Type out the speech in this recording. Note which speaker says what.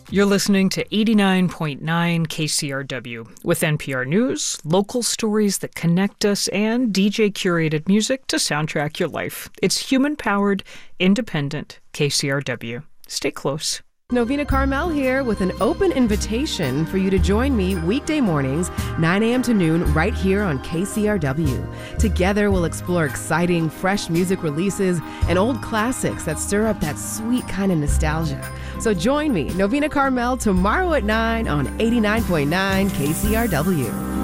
Speaker 1: You're listening to 89.9 KCRW with NPR News, local stories that connect us, and DJ-curated music to soundtrack your life. It's human-powered, independent KCRW. Stay close.
Speaker 2: Novena Carmel here with an open invitation for you to join me weekday mornings, 9 a.m. to noon, right here on KCRW. Together, we'll explore exciting, fresh music releases and old classics that stir up that sweet kind of nostalgia. So join me, Novena Carmel, tomorrow at 9 on 89.9 KCRW.